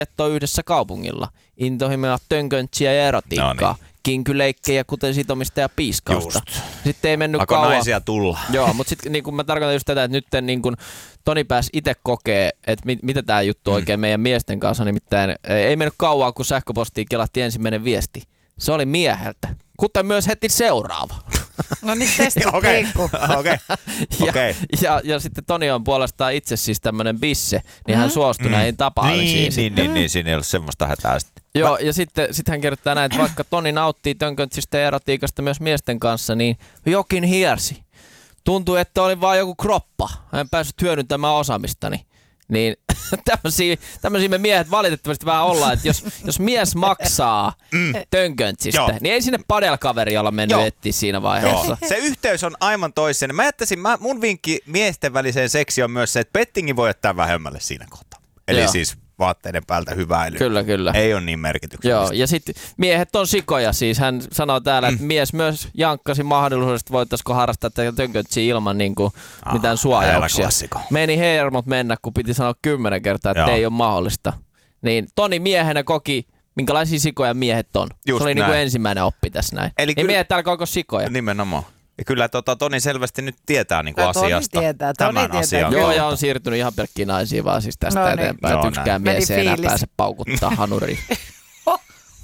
on yhdessä kaupungilla. Intohimoja, tönköntziä ja erotiikkaa. Kinkyleikkejä, kuten sitomista ja piiskausta. Just. Sitten ei mennyt Alkoi kauan. naisia tulla. Joo, mutta sitten niin mä tarkoitan just tätä, että nyt niin kun Toni pääsi itse kokee, että mitä tämä juttu oikein meidän miesten kanssa. Nimittäin ei mennyt kauan, kun sähköpostiin kelatti ensimmäinen viesti. Se oli mieheltä, kuten myös heti seuraava. No niin, testattiin. Okei. Ja sitten Toni on puolestaan itse siis tämmöinen bisse, niin hän suostui näihin tapaamisiin. Niin, siinä ei ole semmoista hätää sitten. Joo, ja sitten hän kirjoittaa näin, että vaikka Toni nauttii tönköntsistä ja erotiikasta myös miesten kanssa, niin jokin hiersi. Tuntui, että oli vaan joku kroppa. En päässyt hyödyntämään osaamistani. Niin tämmöisiä me miehet valitettavasti vähän ollaan, että jos mies maksaa tönköntsistä, niin ei sinne padelkaveri olla mennyt etsiä siinä vaiheessa. Joo. Se yhteys on aivan toisen. Mä jättäisin, mun vinkki miesten väliseen seksiin on myös se, että pettingin voi jättää vähemmälle siinä kohtaa. Eli siis vaatteiden päältä hyväily. Kyllä. Ei ole niin merkityksellistä. Joo, ja sitten miehet on sikoja siis. Hän sanoo täällä, että mies myös jankkasi mahdollisuudesta, voitaisiko harrastaa tätä tönkötsiä ilman mitään suojauksia. Meni hermot mennä, kun piti sanoa 10 kertaa, että ei ole mahdollista. Niin Toni miehenä koki, minkälaisia sikoja miehet on. Just se oli ensimmäinen oppi tässä näin. Eli niin miehet täällä koko sikoja. Nimenomaan. Ja kyllä Toni selvästi nyt tietää asiasta. Toni asian. Joo, ja on siirtynyt ihan pelkkiin naisiin vaan siis tästä eteenpäin. Että yksikään mies ei enää pääse paukuttaa hanuriin.